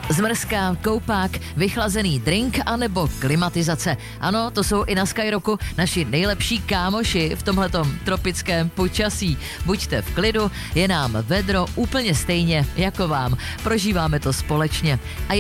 Zmrzka, koupák, vychlazený drink anebo klimatizace. Ano, to jsou i na Skyrocku naši nejlepší kámoši v tomhletom tropickém počasí. Buďte v klidu, je nám vedro úplně stejně jako vám. Prožíváme to společně. A